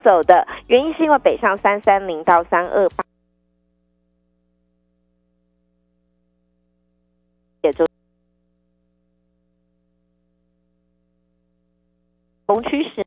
走的，原因是因为北上330到328。也就红区时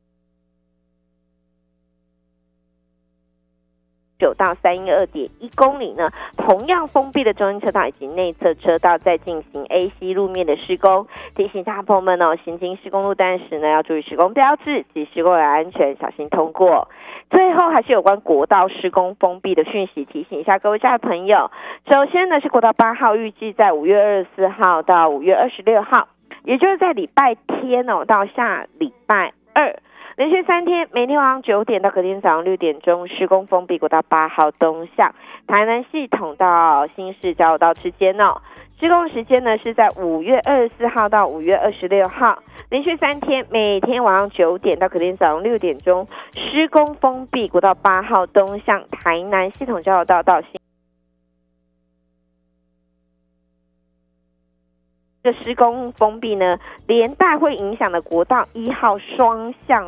9到312.1公里呢，同样封闭的中间车道以及内侧车道在进行 AC 路面的施工，提醒大朋友们行经施工路段时呢，要注意施工标志及施工人安全，小心通过。最后还是有关国道施工封闭的讯息，提醒一下各位家的朋友。首先呢是国道8号，预计在5月24号到5月26号，也就是在礼拜天到下礼拜二。连续3天，每天晚上9点到隔天早上6点钟，施工封闭国道8号东向台南系统到新市交流道之间施工时间呢是在5月24号到5月26号，连续3天，每天晚上9点到隔天早上6点钟，施工封闭国道8号东向台南系统交流道到新。这施工封闭呢，连带会影响的国道1号双向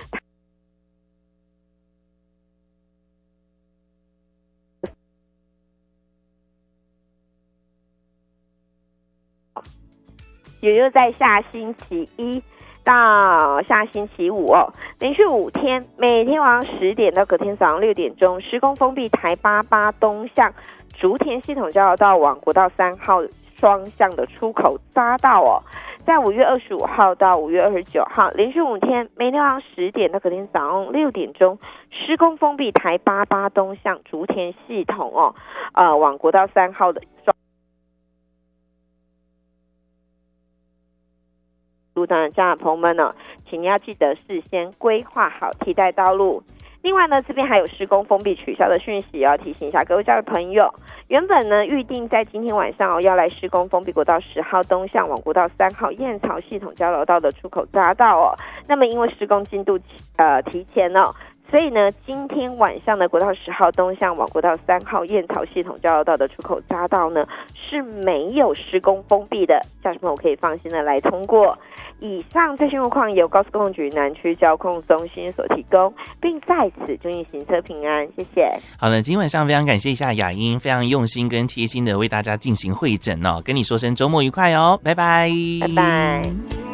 也就是在下星期一到下星期五连续5天，每天晚上10点到隔天早上6点钟，施工封闭台88东向竹田系统交流道往国道3号双向的出口匝道在5月25号到5月29号，连续5天，每天晚上10点到隔天早上6点钟，施工封闭台88东向竹田系统往国道3号的路段的家长朋友们请你要记得事先规划好替代道路。另外呢，这边还有施工封闭取消的讯息，要提醒一下各位家的朋友。原本呢预定在今天晚上要来施工封闭国道10号东向往国道3号燕巢系统交流道的出口匝道那么因为施工进度提前所以呢，今天晚上的国道10号东向往国道3号燕巢系统交流道的出口匝道呢是没有施工封闭的，驾驶朋友可以放心的来通过。以上这些路况由高速公路局南区交通中心所提供，并在此祝你行车平安，谢谢。 好了，今天晚上非常感谢一下雅英，非常用心跟贴心的为大家进行会诊跟你说声周末愉快拜拜， 拜拜。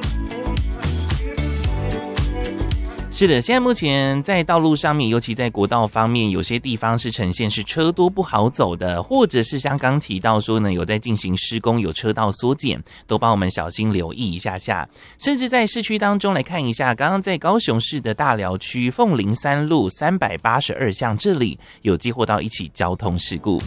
是的，现在目前在道路上面，尤其在国道方面，有些地方是呈现是车多不好走的，或者是像刚提到说呢，有在进行施工，有车道缩减，都帮我们小心留意一下下。甚至在市区当中来看一下，刚刚在高雄市的大寮区凤林3路382巷这里有接获到一起交通事故。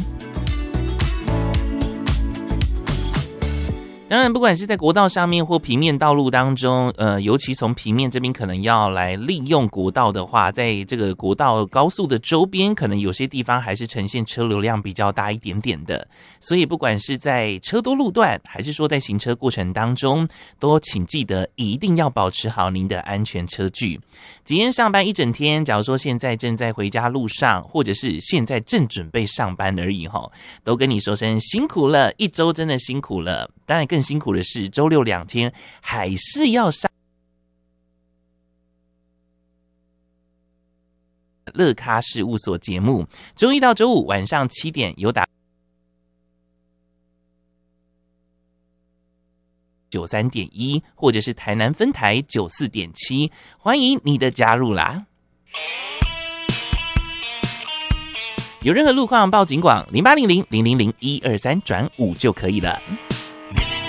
当然不管是在国道上面或平面道路当中，尤其从平面这边可能要来利用国道的话，在这个国道高速的周边，可能有些地方还是呈现车流量比较大一点点的，所以不管是在车多路段，还是说在行车过程当中，都请记得一定要保持好您的安全车距。今天上班一整天，假如说现在正在回家路上，或者是现在正准备上班而已都跟你说声辛苦了，一周真的辛苦了。当然更辛苦的是周六2天还是要上乐咖事务所节目，周一到周五晚上7点有打93.1，或者是台南分台94.7，欢迎你的加入啦。有任何路况报警广0800-000-123转5就可以了。